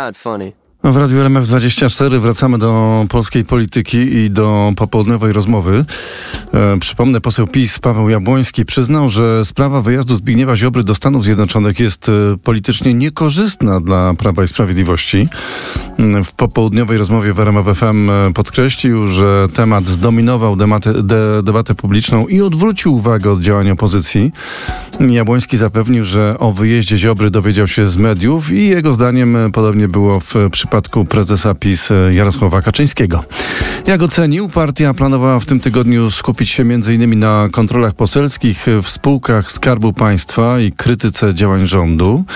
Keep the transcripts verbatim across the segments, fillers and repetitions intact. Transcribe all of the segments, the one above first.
not funny. W Radiu R M F dwadzieścia cztery wracamy do polskiej polityki i do popołudniowej rozmowy. E, przypomnę, poseł PiS Paweł Jabłoński przyznał, że sprawa wyjazdu Zbigniewa Ziobry do Stanów Zjednoczonych jest e, politycznie niekorzystna dla Prawa i Sprawiedliwości. W popołudniowej rozmowie w R M F F M podkreślił, że temat zdominował debatę, de, debatę publiczną i odwrócił uwagę od działań opozycji. Jabłoński zapewnił, że o wyjeździe Ziobry dowiedział się z mediów i jego zdaniem podobnie było w przypadku przypadku prezesa PiS Jarosława Kaczyńskiego. Jak ocenił, partia planowała w tym tygodniu skupić się między innymi na kontrolach poselskich w spółkach Skarbu Państwa i krytyce działań rządu.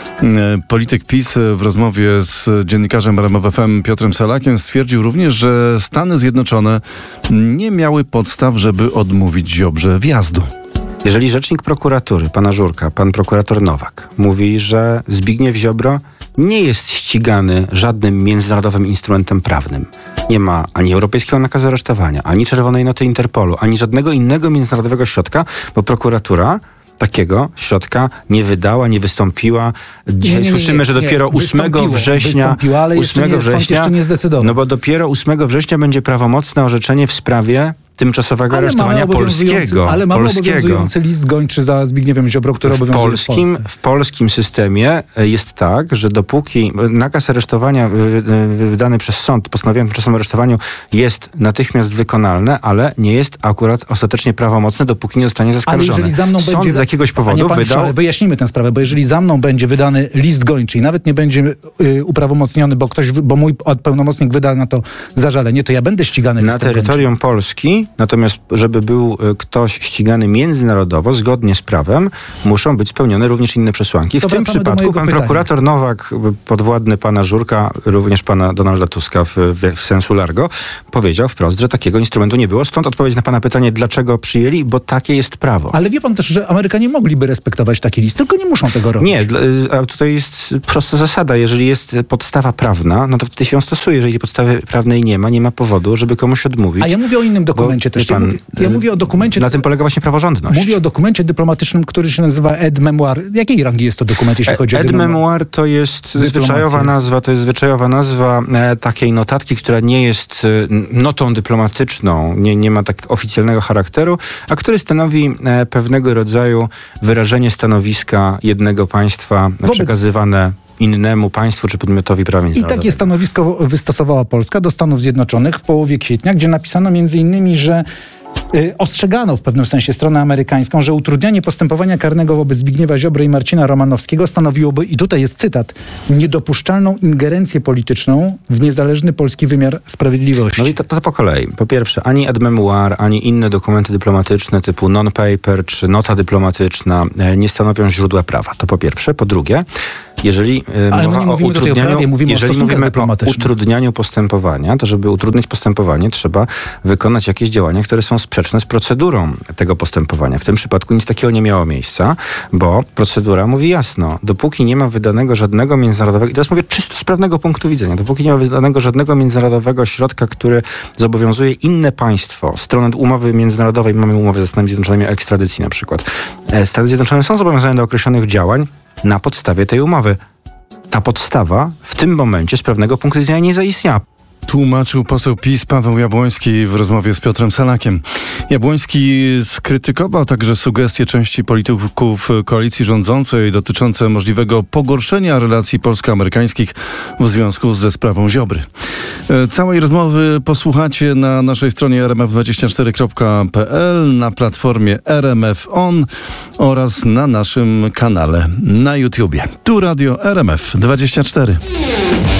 Polityk PiS w rozmowie z dziennikarzem R M F F M Piotrem Salakiem stwierdził również, że Stany Zjednoczone nie miały podstaw, żeby odmówić Ziobrze wjazdu. Jeżeli rzecznik prokuratury, pana Żurka, pan prokurator Nowak, mówi, że Zbigniew Ziobro nie jest ścigany żadnym międzynarodowym instrumentem prawnym. Nie ma ani europejskiego nakazu aresztowania, ani czerwonej noty Interpolu, ani żadnego innego międzynarodowego środka, bo prokuratura takiego środka nie wydała, nie wystąpiła. Dzisiaj nie, nie, nie, słyszymy, że dopiero nie, ósmego września... Wystąpiła, ale jeszcze nie, września, sąd jeszcze nie zdecydował. No bo dopiero ósmego września będzie prawomocne orzeczenie w sprawie tymczasowego ale aresztowania polskiego. Ale mamy polskiego. obowiązujący list gończy za Zbigniewem Ziobro, który w obowiązuje polskim, w W polskim systemie jest tak, że dopóki nakaz aresztowania wydany przez sąd, postanowiony tymczasowym aresztowaniu jest natychmiast wykonalny, ale nie jest akurat ostatecznie prawomocny, dopóki nie zostanie zaskarżony. Ale jeżeli za mną sąd będzie, z jakiegoś powodu panie wydał... Szale, wyjaśnijmy tę sprawę, bo jeżeli za mną będzie wydany list gończy i nawet nie będzie y, uprawomocniony, bo ktoś, bo mój pełnomocnik wyda na to zażalenie, to ja będę ścigany na listem terytorium gończym. Polski, natomiast żeby był ktoś ścigany międzynarodowo, zgodnie z prawem, muszą być spełnione również inne przesłanki. W to tym przypadku pan pytania. prokurator Nowak, podwładny pana Żurka, również pana Donalda Tuska w, w, w sensu largo, powiedział wprost, że takiego instrumentu nie było. Stąd odpowiedź na pana pytanie, dlaczego przyjęli, bo takie jest prawo. Ale wie pan też, że Amerykanie mogliby respektować taki list, tylko nie muszą tego robić. Nie, a tutaj jest prosta zasada. Jeżeli jest podstawa prawna, no to wtedy się ją stosuje. Jeżeli podstawy prawnej nie ma, nie ma powodu, żeby komuś odmówić. A ja mówię o innym dokumencie bo, też. pan, ja, mówię, ja mówię o dokumencie... Na tym polega właśnie praworządność. Mówię o dokumencie dyplomatycznym, który się nazywa aide-mémoire. Jakiej rangi jest to dokument, jeśli chodzi o aide-mémoire? To jest zwyczajowa nazwa, to jest zwyczajowa nazwa e, takiej notatki, która nie jest e, notą dyplomatyczną, nie, nie ma tak oficjalnego charakteru, a który stanowi e, pewnego rodzaju wyrażenie stanowiska jednego państwa Wobec... przekazywane innemu państwu czy podmiotowi prawa międzynarodowego. I takie stanowisko wystosowała Polska do Stanów Zjednoczonych w połowie kwietnia, gdzie napisano między innymi, że y, ostrzegano w pewnym sensie stronę amerykańską, że utrudnianie postępowania karnego wobec Zbigniewa Ziobry i Marcina Romanowskiego stanowiłoby, i tutaj jest cytat, niedopuszczalną ingerencję polityczną w niezależny polski wymiar sprawiedliwości. No i to, to po kolei. Po pierwsze, ani aide-mémoire, ani inne dokumenty dyplomatyczne typu non-paper czy nota dyplomatyczna e, nie stanowią źródła prawa. To po pierwsze. Po drugie, jeżeli Ale mowa o utrudnianiu, prawie, mówimy jeżeli o mówimy o utrudnianiu postępowania, to żeby utrudnić postępowanie, trzeba wykonać jakieś działania, które są sprzeczne z procedurą tego postępowania. W tym przypadku nic takiego nie miało miejsca, bo procedura mówi jasno, dopóki nie ma wydanego żadnego międzynarodowego, i teraz mówię czysto z prawnego punktu widzenia, dopóki nie ma wydanego żadnego międzynarodowego środka, który zobowiązuje inne państwo, stronę umowy międzynarodowej, mamy umowę ze Stanami Zjednoczonymi o ekstradycji na przykład. Stany Zjednoczone są zobowiązane do określonych działań na podstawie tej umowy. Ta podstawa w tym momencie z prawnego punktu widzenia nie zaistniała. Tłumaczył poseł PiS Paweł Jabłoński w rozmowie z Piotrem Salakiem. Jabłoński skrytykował także sugestie części polityków koalicji rządzącej dotyczące możliwego pogorszenia relacji polsko-amerykańskich w związku ze sprawą Ziobry. Całej rozmowy posłuchacie na naszej stronie r m f dwadzieścia cztery kropka p l, na platformie R M F On oraz na naszym kanale na YouTubie. Tu Radio R M F dwadzieścia cztery.